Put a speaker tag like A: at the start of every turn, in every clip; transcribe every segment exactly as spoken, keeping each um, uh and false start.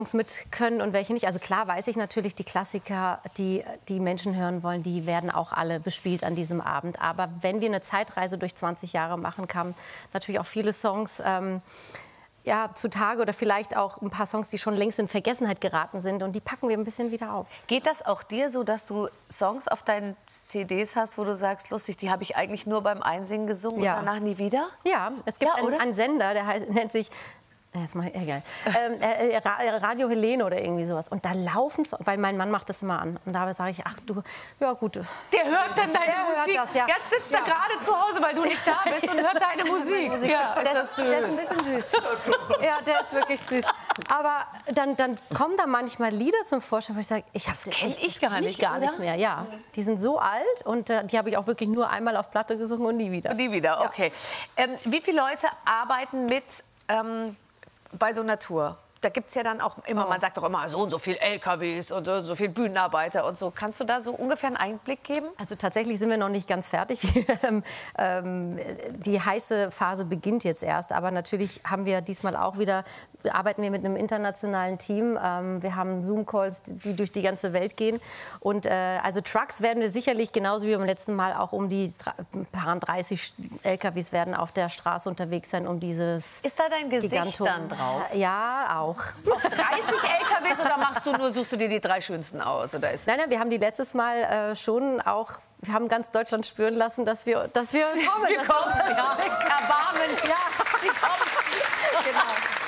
A: mit können und welche nicht. Also klar weiß ich natürlich, die Klassiker, die die Menschen hören wollen, die werden auch alle bespielt an diesem Abend. Aber wenn wir eine Zeitreise durch zwanzig Jahre machen, kamen natürlich auch viele Songs ähm, ja, zutage oder vielleicht auch ein paar Songs, die schon längst in Vergessenheit geraten sind, und die packen wir ein bisschen wieder auf.
B: Geht das auch dir so, dass du Songs auf deinen C Ds hast, wo du sagst, lustig, die habe ich eigentlich nur beim Einsingen gesungen
A: Ja.
B: und danach nie wieder?
A: Ja, es gibt
B: Ja,
A: einen, einen Sender, der heißt, nennt sich Jetzt mal, egal. Ähm, äh, Radio Helene oder irgendwie sowas. Und da laufen so, weil mein Mann macht das immer an. Und da sage ich, ach du, ja gut.
B: Der hört dann deine
A: Der
B: Musik.
A: hört das, ja.
B: Jetzt sitzt
A: ja.
B: er gerade zu Hause, weil du nicht da bist, und hört deine Musik.
A: Musik.
B: Ja, ist
A: der,
B: das süß.
A: Der ist ein bisschen süß. Ja, der ist wirklich süß. Aber dann, dann kommen da manchmal Lieder zum Vorschein, wo ich sage, ich habe
B: Das kenn ich gar nicht,
A: gar
B: oder?
A: nicht mehr. Ja, die sind so alt, und äh, die habe ich auch wirklich nur einmal auf Platte gesungen und nie wieder.
B: Nie wieder, okay. Ja. Ähm, wie viele Leute arbeiten mit ähm, bei so einer Tour? Da gibt es ja dann auch immer,
A: oh.
B: man sagt doch immer, so und so viel L K Ws und so und so viel Bühnenarbeiter und so. Kannst du da so ungefähr einen Einblick geben?
A: Also tatsächlich sind wir noch nicht ganz fertig. ähm, die heiße Phase beginnt jetzt erst. Aber natürlich haben wir diesmal auch wieder, arbeiten wir mit einem internationalen Team. Ähm, wir haben Zoom-Calls, die durch die ganze Welt gehen. Und äh, also Trucks werden wir sicherlich genauso wie beim letzten Mal auch um die paar dreißig L K Ws werden auf der Straße unterwegs sein, um dieses
B: Ist da dein Gesicht
A: Gigantum.
B: dann drauf?
A: Ja, auch.
B: Auf dreißig L K Ws oder machst du nur, suchst du dir die drei schönsten aus? Oder ist
A: Nein, nein, wir haben die letztes Mal äh, schon auch, wir haben ganz Deutschland spüren lassen, dass wir, dass wir kommen.
B: Wir
A: dass
B: kommen,
A: wir
B: ja. Erbarmen.
A: Ja,
B: Sie kommt.
A: genau.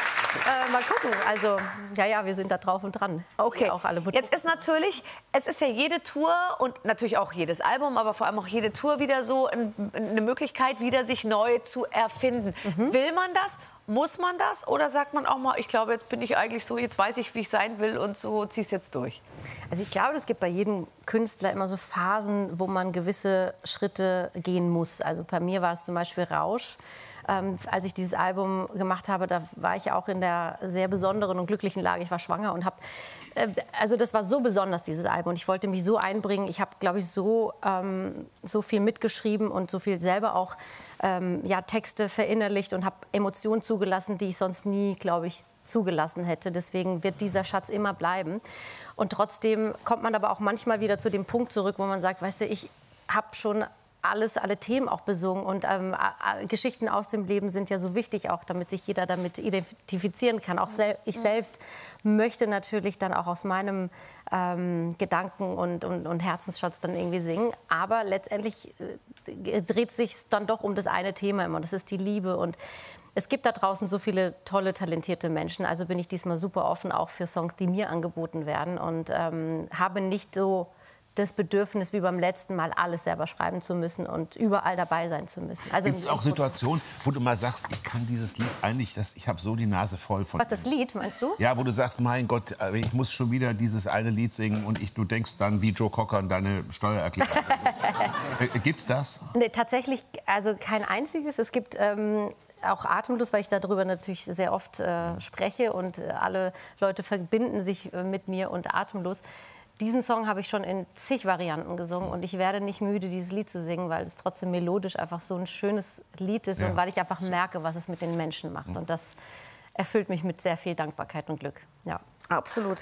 A: Äh, mal gucken. Also, ja, ja, wir sind da drauf und dran.
B: Okay.
A: Auch alle
B: Jetzt ist natürlich, es ist ja jede Tour und natürlich auch jedes Album, aber vor allem auch jede Tour wieder so ein, eine Möglichkeit, wieder sich neu zu erfinden. Mhm. Will man das? Muss man das? Oder sagt man auch mal, ich glaube, jetzt bin ich eigentlich so, jetzt weiß ich, wie ich sein will, und so zieh's jetzt durch?
A: Also ich glaube, es gibt bei jedem Künstler immer so Phasen, wo man gewisse Schritte gehen muss. Also bei mir war es zum Beispiel Rausch. Ähm, als ich dieses Album gemacht habe, da war ich auch in der sehr besonderen und glücklichen Lage. Ich war schwanger und habe, äh, also das war so besonders, dieses Album. Und ich wollte mich so einbringen. Ich habe, glaube ich, so, ähm, so viel mitgeschrieben und so viel selber auch ähm, ja, Texte verinnerlicht und habe Emotionen zugelassen, die ich sonst nie, glaube ich, zugelassen hätte. Deswegen wird dieser Schatz immer bleiben. Und trotzdem kommt man aber auch manchmal wieder zu dem Punkt zurück, wo man sagt, weißt du, ich habe schon alles, alle Themen auch besungen, und ähm, Geschichten aus dem Leben sind ja so wichtig, auch damit sich jeder damit identifizieren kann. Auch sel ich selbst möchte natürlich dann auch aus meinem ähm, Gedanken und, und, und Herzensschatz dann irgendwie singen. Aber letztendlich äh, dreht sich dann doch um das eine Thema immer, und das ist die Liebe. Und es gibt da draußen so viele tolle, talentierte Menschen. Also bin ich diesmal super offen auch für Songs, die mir angeboten werden, und ähm, habe nicht so das Bedürfnis, wie beim letzten Mal, alles selber schreiben zu müssen und überall dabei sein zu müssen. Also
C: gibt es auch Situationen, wo du mal sagst, ich kann dieses Lied eigentlich, das, ich habe so die Nase voll von.
A: Was, das Lied, meinst du?
C: Ja, wo du sagst, mein Gott, ich muss schon wieder dieses eine Lied singen, und ich, du denkst dann, wie Joe Cocker an deine Steuererklärung. äh, gibt's das?
A: Nee, tatsächlich, also kein einziges. Es gibt ähm, auch Atemlos, weil ich darüber natürlich sehr oft äh, spreche, und äh, alle Leute verbinden sich äh, mit mir und Atemlos. Diesen Song habe ich schon in zig Varianten gesungen, und ich werde nicht müde, dieses Lied zu singen, weil es trotzdem melodisch einfach so ein schönes Lied ist, ja. Und weil ich einfach merke, was es mit den Menschen macht. Und das erfüllt mich mit sehr viel Dankbarkeit und Glück. Ja, absolut.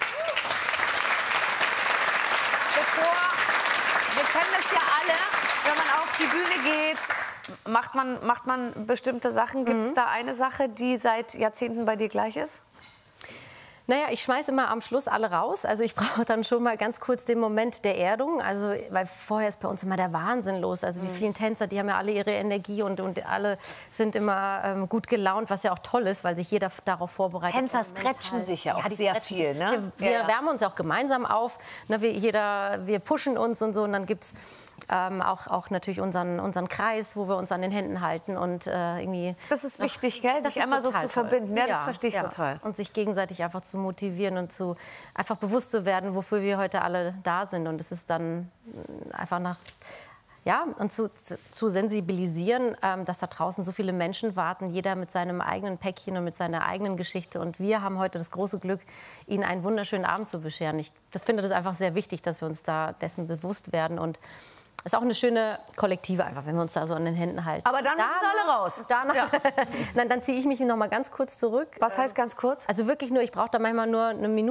B: Bevor, wir kennen es ja alle, wenn man auf die Bühne geht, macht man, macht man bestimmte Sachen. Gibt es mhm. da eine Sache, die seit Jahrzehnten bei dir gleich ist?
A: Naja, ich schmeiße immer am Schluss alle raus. Also ich brauche dann schon mal ganz kurz den Moment der Erdung. Also, weil vorher ist bei uns immer der Wahnsinn los. Also die vielen Tänzer, die haben ja alle ihre Energie, und, und alle sind immer ähm, gut gelaunt, was ja auch toll ist, weil sich jeder darauf vorbereitet.
B: Tänzer stretchen sich ja auch ja, sehr viel, ne?
A: Wir, wir
B: ja, ja.
A: wärmen uns auch gemeinsam auf. Ne, wir, jeder, wir pushen uns und so. Und dann gibt es ähm, auch, auch natürlich unseren, unseren Kreis, wo wir uns an den Händen halten. Und, äh, irgendwie
B: das ist wichtig, gell? Sich einmal so zu toll. verbinden. Ja, das ja, verstehe ich ja. total.
A: Und sich gegenseitig einfach zu motivieren und zu, einfach bewusst zu werden, wofür wir heute alle da sind. Und es ist dann einfach nach... Ja, und zu, zu sensibilisieren, ähm, dass da draußen so viele Menschen warten, jeder mit seinem eigenen Päckchen und mit seiner eigenen Geschichte. Und wir haben heute das große Glück, ihnen einen wunderschönen Abend zu bescheren. Ich finde das einfach sehr wichtig, dass wir uns da dessen bewusst werden. Und ist auch eine schöne Kollektive einfach, wenn wir uns da so an den Händen halten.
B: Aber dann müssen sie alle raus.
A: Danach, ja. Nein, dann ziehe ich mich noch mal ganz kurz zurück.
B: Was heißt ganz kurz?
A: Also wirklich nur, ich brauche da manchmal nur eine Minute.